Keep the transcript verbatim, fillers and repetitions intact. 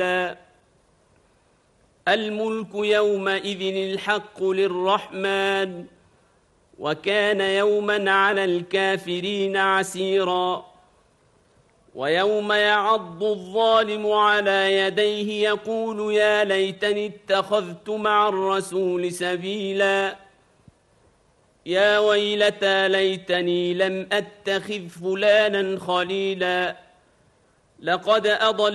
الملك يومئذ الحق للرحمن وكان يوما على الكافرين عسيرا ويوم يعض الظالم على يديه يقول يا ليتني اتخذت مع الرسول سبيلا يا ويلتى ليتني لم أتخذ فلانا خليلا لقد أضل